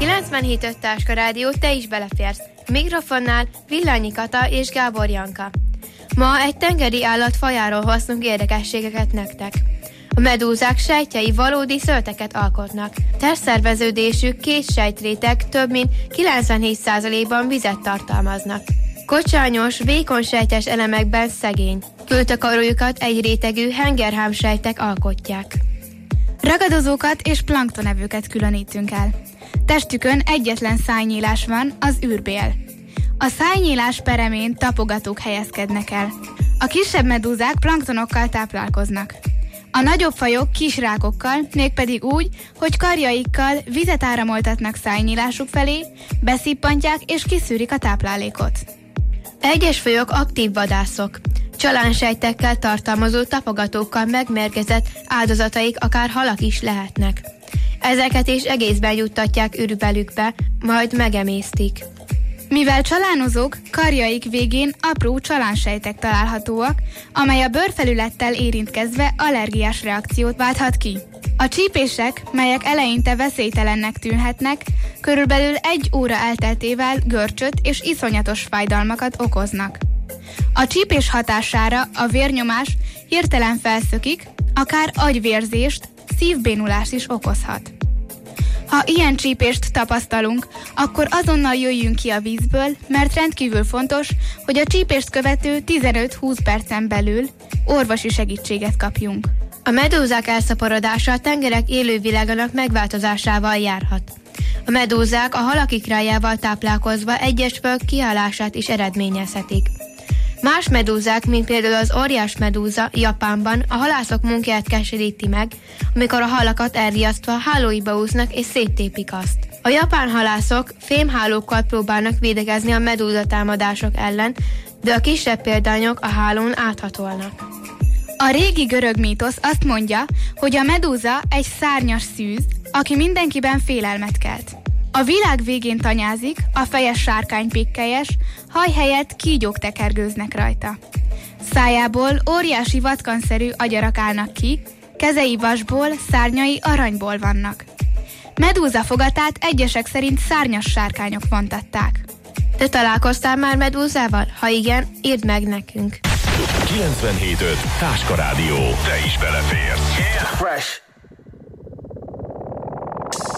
97.5 Táska Rádió, te is beleférsz. Mikrofonnál Villányi Kata és Gábor Janka. Ma egy tengeri állat fajáról hoztunk érdekességeket nektek. A medúzák sejtjei valódi szölteket alkotnak. Testszerveződésük két sejtréteg több mint 97%-ban vizet tartalmaznak. Kocsányos, vékony sejtes elemekben szegény. Kültakarójukat egy rétegű hengerhámsejtek alkotják. Ragadozókat és planktonevőket különítünk el. Testükön egyetlen szájnyílás van, az űrbél. A szájnyílás peremén tapogatók helyezkednek el. A kisebb medúzák planktonokkal táplálkoznak. A nagyobb fajok kis rákokkal, mégpedig úgy, hogy karjaikkal vizet áramoltatnak szájnyílásuk felé, beszippantják és kiszűrik a táplálékot. Egyes fajok aktív vadászok. Csalánsejtekkel tartalmazó tapogatókkal megmérgezett áldozataik akár halak is lehetnek. Ezeket is egészben juttatják ürüvelükbe, majd megemésztik. Mivel csalánozók, karjaik végén apró csalánsejtek találhatóak, amely a bőrfelülettel érintkezve allergiás reakciót válthat ki. A csípések, melyek eleinte veszélytelennek tűnhetnek, körülbelül 1 óra elteltével görcsöt és iszonyatos fájdalmakat okoznak. A csípés hatására a vérnyomás hirtelen felszökik, akár agyvérzést, szívbénulást is okozhat. Ha ilyen csípést tapasztalunk, akkor azonnal jöjjünk ki a vízből, mert rendkívül fontos, hogy a csípést követő 15-20 percen belül orvosi segítséget kapjunk. A medúzák elszaporodása a tengerek élővilágának megváltozásával járhat. A medúzák a halak ikrájával táplálkozva egyes fajok kihalását is eredményezhetik. Más medúzák, mint például az óriás medúza Japánban a halászok munkáját keseríti meg, amikor a halakat elriasztva hálóiba úsznak és széttépik azt. A japán halászok fémhálókkal próbálnak védekezni a medúza támadások ellen, de a kisebb példányok a hálón áthatolnak. A régi görög mítosz azt mondja, hogy a medúza egy szárnyas szűz, aki mindenkiben félelmet kelt. A világ végén tanyázik, a fejes sárkány pikkelyes, haj helyett kígyók tekergőznek rajta. Szájából óriási vatkanszerű agyarak állnak ki, kezei vasból, szárnyai aranyból vannak. Medúza fogatát egyesek szerint szárnyas sárkányok vontatták. Te találkoztál már medúzával? Ha igen, írd meg nekünk. 97.5 Táska Rádió. Te is beleférsz. Yeah. Fresh.